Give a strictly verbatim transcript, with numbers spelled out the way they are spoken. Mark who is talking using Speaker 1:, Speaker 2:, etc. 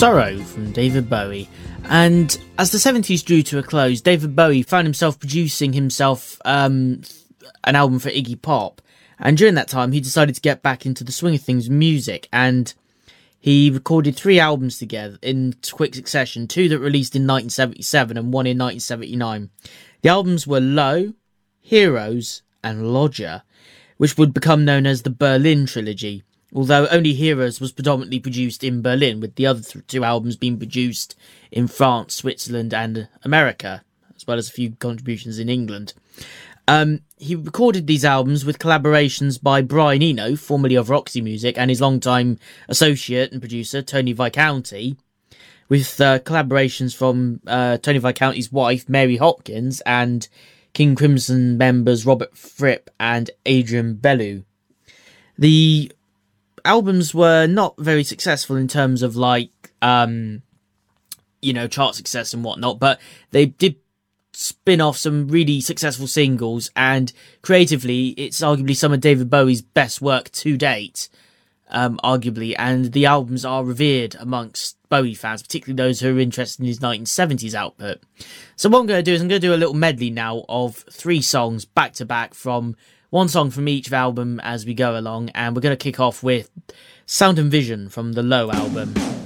Speaker 1: Sorrow from David Bowie. And as the seventies drew to a close, David Bowie found himself producing himself um, an album for Iggy Pop. And during that time, he decided to get back into the swing of things music. And he recorded three albums together in quick succession, two that released in nineteen seventy-seven and one in nineteen seventy-nine. The albums were Low, Heroes and Lodger, which would become known as the Berlin Trilogy, although only Heroes was predominantly produced in Berlin, with the other th- two albums being produced in France, Switzerland and America, as well as a few contributions in England. Um, he recorded these albums with collaborations by Brian Eno, formerly of Roxy Music, and his longtime associate and producer, Tony Visconti, with uh, collaborations from uh, Tony Visconti's wife, Mary Hopkins, and King Crimson members Robert Fripp and Adrian Belew. The albums were not very successful in terms of, like, um, you know, chart success and whatnot, but they did spin off some really successful singles, and creatively, it's arguably some of David Bowie's best work to date, um, arguably, and the albums are revered amongst Bowie fans, particularly those who are interested in his nineteen seventies output. So what I'm going to do is I'm going to do a little medley now of three songs back to back, from one song from each album as we go along, and we're going to kick off with Sound and Vision from the Low album.